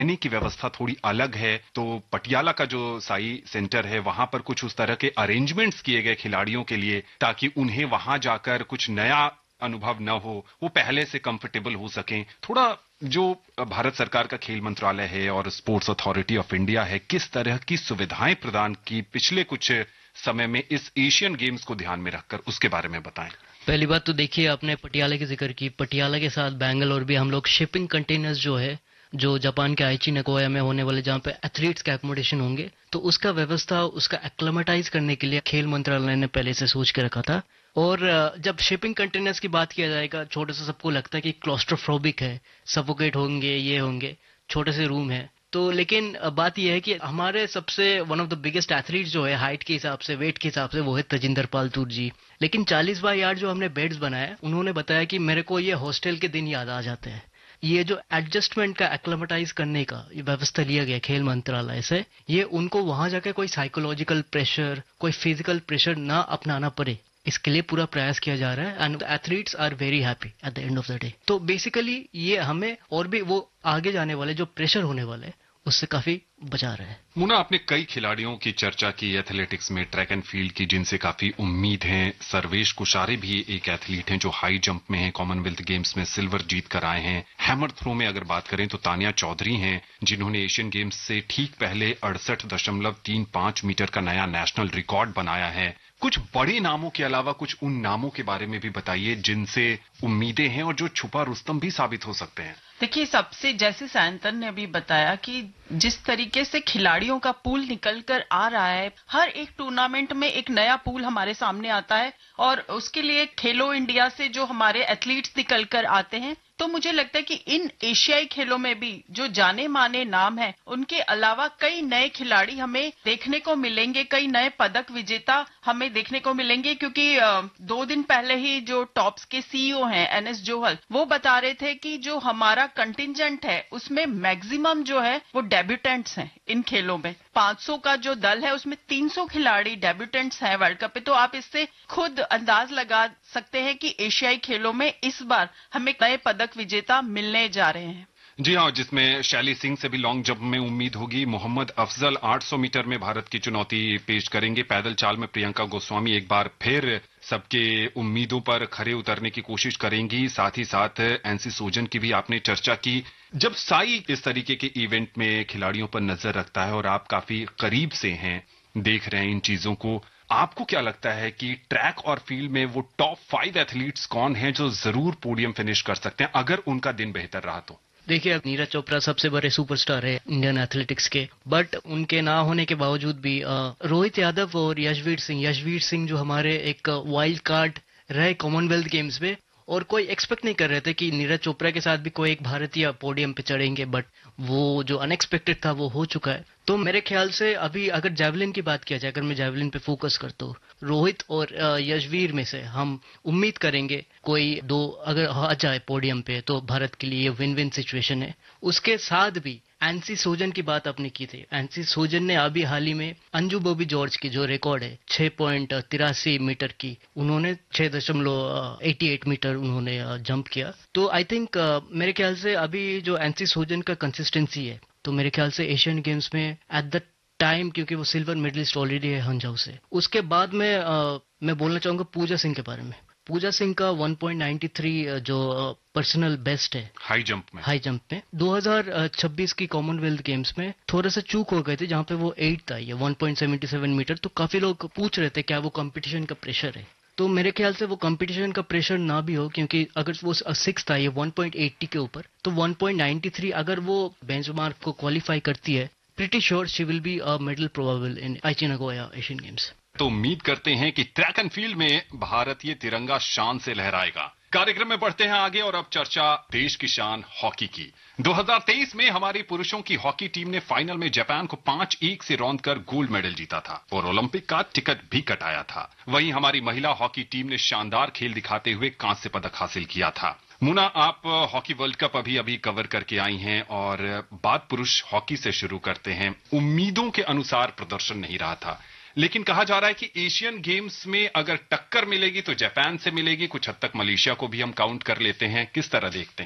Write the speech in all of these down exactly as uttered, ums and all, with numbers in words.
रहने की व्यवस्था थोड़ी अलग है, तो पटियाला का जो साई सेंटर है वहां पर कुछ उस तरह के अरेंजमेंट्स किए गए खिलाड़ियों के लिए ताकि उन्हें वहां जाकर कुछ नया अनुभव न हो, वो पहले से कंफर्टेबल हो सकें। थोड़ा जो भारत सरकार का खेल मंत्रालय है और स्पोर्ट्स अथॉरिटी ऑफ इंडिया है, किस तरह की सुविधाएं प्रदान की पिछले कुछ समय में इस एशियन गेम्स को ध्यान में रखकर, उसके बारे में बताएं। पहली बात तो देखिए, आपने पटियाला की जिक्र की, पटियाला के साथ बैंगलोर भी हम लोग शिपिंग कंटेनर्स जो है, जो जापान के आइची नगोया में होने वाले जहाँ पे एथलीट्स के एकोमोडेशन होंगे, तो उसका व्यवस्था, उसका एक्लेमेटाइज करने के लिए खेल मंत्रालय ने पहले से सोच के रखा था। और जब शिपिंग कंटेनर्स की बात किया जाएगा, छोटे से सबको लगता है कि क्लॉस्ट्रोफोबिक है, सफोकेट होंगे, ये होंगे, छोटे से रूम है। तो लेकिन बात यह है कि हमारे सबसे one of the biggest athlete जो है हाइट के हिसाब से, वेट के हिसाब से, वो है तजिंदर पाल तूर जी। लेकिन चालीस बाई आठ जो हमने बेड्स बनाए, उन्होंने बताया कि मेरे को ये हॉस्टल के दिन याद आ जाते हैं। ये जो एडजस्टमेंट का, एक्लेमेटाइज करने का ये व्यवस्था लिया गया खेल मंत्रालय से, ये उनको वहां जाकर कोई साइकोलॉजिकल प्रेशर, कोई फिजिकल प्रेशर ना अपनाना पड़े, इसके लिए पूरा प्रयास किया जा रहा है। And athletes are very happy at the end of the day. तो बेसिकली ये हमें और भी वो आगे जाने वाले जो प्रेशर होने वाले, उससे काफी बचा रहा है। मुना, आपने कई खिलाड़ियों की चर्चा की एथलेटिक्स में, ट्रैक एंड फील्ड की, जिनसे काफी उम्मीद है। सर्वेश कुशारे भी एक एथलीट हैं जो हाई जंप में हैं, कॉमनवेल्थ गेम्स में सिल्वर जीत कर आए हैं। हैमर थ्रो में अगर बात करें तो तानिया चौधरी हैं, जिन्होंने एशियन गेम्स से ठीक पहले अड़सठ दशमलव तीन पांच मीटर का नया नेशनल रिकॉर्ड बनाया है। कुछ बड़े नामों के अलावा कुछ उन नामों के बारे में भी बताइए जिनसे उम्मीदें हैं और जो छुपा रुस्तम भी साबित हो सकते हैं। देखिए, सबसे, जैसे सायंतन ने अभी बताया कि जिस तरीके से खिलाड़ियों का पूल निकल कर आ रहा है, हर एक टूर्नामेंट में एक नया पूल हमारे सामने आता है, और उसके लिए खेलो इंडिया से जो हमारे एथलीट्स निकल कर आते हैं, तो मुझे लगता है कि इन एशियाई खेलों में भी जो जाने माने नाम हैं, उनके अलावा कई नए खिलाड़ी हमें देखने को मिलेंगे, कई नए पदक विजेता हमें देखने को मिलेंगे। क्योंकि दो दिन पहले ही जो टॉप्स के सीईओ हैं, एन एस जोहल, वो बता रहे थे कि जो हमारा कंटिंजेंट है उसमें मैक्सिमम जो है वो डेब्यूटेंट्स हैं इन खेलों में। पाँच सौ का जो दल है उसमें तीन सौ खिलाड़ी डेब्यूटेंट्स हैं वर्ल्ड कप पे। तो आप इससे खुद अंदाज लगा सकते हैं कि एशियाई खेलों में इस बार हमें नए पदक विजेता मिलने जा रहे हैं। जी हाँ, जिसमें शैली सिंह से भी लॉन्ग जंप में उम्मीद होगी। मोहम्मद अफजल आठ सौ मीटर में भारत की चुनौती पेश करेंगे। पैदल चाल में प्रियंका गोस्वामी एक बार फिर सबके उम्मीदों पर खरे उतरने की कोशिश करेंगी। साथ ही साथ एनसी सोजन की भी आपने चर्चा की। जब साई इस तरीके के इवेंट में खिलाड़ियों पर नजर रखता है और आप काफी करीब से हैं, देख रहे हैं इन चीजों को, आपको क्या लगता है कि ट्रैक और फील्ड में वो टॉप फाइव एथलीट्स कौन हैं जो जरूर पोडियम फिनिश कर सकते हैं अगर उनका दिन बेहतर रहा तो? देखिए, अब नीरज चोपड़ा सबसे बड़े सुपरस्टार है इंडियन एथलेटिक्स के, बट उनके ना होने के बावजूद भी रोहित यादव और यशवीर सिंह यशवीर सिंह जो हमारे एक वाइल्ड कार्ड रहे कॉमनवेल्थ गेम्स में, और कोई एक्सपेक्ट नहीं कर रहे थे कि नीरज चोपड़ा के साथ भी कोई एक भारतीय पोडियम पे चढ़ेंगे, बट वो जो अनएक्सपेक्टेड था वो हो चुका है। तो मेरे ख्याल से अभी अगर जैवलिन की बात किया जाए, अगर मैं जैवलिन पे फोकस करता हूँ, रोहित और यशवीर में से हम उम्मीद करेंगे कोई दो अगर आ जाए पोडियम पे तो भारत के लिए विन विन सिचुएशन है। उसके साथ भी एनसी सोजन की बात आपने की थी। एनसी सोजन ने अभी हाल ही में अंजू बॉबी जॉर्ज की जो रिकॉर्ड है छह पॉइंट तिरासी मीटर की, उन्होंने छह दशमलव एटी एट मीटर उन्होंने जंप किया। तो आई थिंक मेरे ख्याल से अभी जो एनसी सोजन का कंसिस्टेंसी है, तो मेरे ख्याल से एशियन गेम्स में एट द टाइम, क्योंकि वो सिल्वर मेडलिस्ट ऑलरेडी है हंझाऊ से, उसके बाद में आ, मैं बोलना चाहूंगा पूजा सिंह के बारे में। पूजा सिंह का वन पॉइंट नाइन थ्री जो पर्सनल बेस्ट है हाई जंप में हाई जंप में दो हज़ार छब्बीस की कॉमनवेल्थ गेम्स में थोड़ा सा चूक हो गए थे, जहां पे वो एट आई है one point seven seven metre. तो काफी लोग पूछ रहे थे क्या वो कंपटीशन का प्रेशर है। तो मेरे ख्याल से वो कंपटीशन का प्रेशर ना भी हो, क्योंकि अगर वो सिक्स्थ आई है वन पॉइंट एटी के ऊपर, तो वन पॉइंट नाइन थ्री अगर वो बेंचमार्क को क्वालिफाई करती है, pretty sure she will be a medal probable in आइची Nagoya Asian games. तो उम्मीद करते हैं कि ट्रैक एंड फील्ड में भारतीय तिरंगा शान से लहराएगा। कार्यक्रम में बढ़ते हैं आगे और अब चर्चा देश की शान हॉकी की। दो हज़ार तेईस में हमारी पुरुषों की हॉकी टीम ने फाइनल में जापान को पांच एक से रौंद कर गोल्ड मेडल जीता था और ओलंपिक का टिकट भी कटाया था। वहीं हमारी महिला हॉकी टीम ने शानदार खेल दिखाते हुए कांस्य पदक हासिल किया था। मुना, आप हॉकी वर्ल्ड कप अभी अभी कवर करके आई हैं और बात पुरुष हॉकी से शुरू करते हैं। उम्मीदों के अनुसार प्रदर्शन नहीं रहा था, लेकिन कहा जा रहा है कि एशियन गेम्स में अगर टक्कर मिलेगी तो जापान से मिलेगी, कुछ हद तक मलेशिया को भी हम काउंट कर लेते हैं। किस तरह देखते हैं?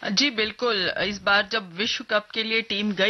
जी बिल्कुल, इस बार जब विश्व कप के लिए टीम गई